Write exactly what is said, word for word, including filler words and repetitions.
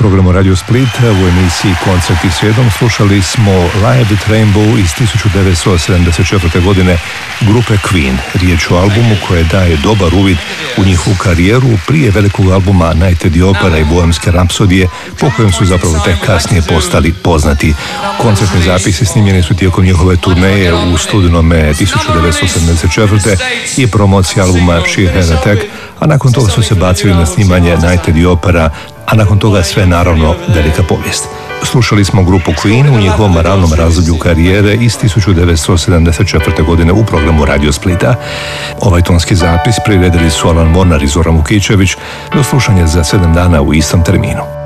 programu Radio Split u emisiji Koncerti svijedom slušali smo Live at Rainbow iz tisuću devetsto sedamdeset četvrte. godine grupe Queen. Riječ o albumu koje daje dobar uvid u njihovu karijeru prije velikog albuma Night at the Opera i Bohemske rapsodije, po kojem su zapravo tek kasnije postali poznati. Koncertni zapisi snimljeni su tijekom njihove turneje u studenome tisuću devetsto sedamdeset četvrte. i promocija albuma She Had Attack, a nakon toga su se bacili na snimanje Night at the Opera, a nakon toga sve naravno velika povijest. Slušali smo grupu Queen u njihovom ranom razdoblju karijere iz tisuću devetsto sedamdeset četvrte. godine u programu Radio Splita. Ovaj tonski zapis priredili su Alan Mornar i Zoran Vukičević. Do slušanja za sedam dana u istom terminu.